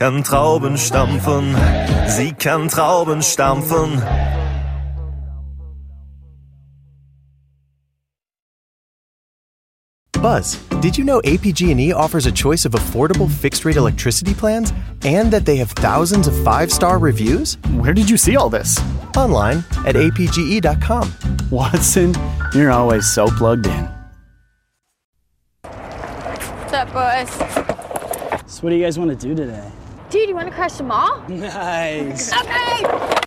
kann Trauben stampfen. Sie kann Trauben stampfen. Buzz, did you know APG&E offers a choice of affordable fixed-rate electricity plans and that they have thousands of 5-star reviews? Where did you see all this? Online at apge.com. Watson, you're always so plugged in. What's up, boys? So what do you guys want to do today? Dude, you want to crash the mall? Nice. Okay!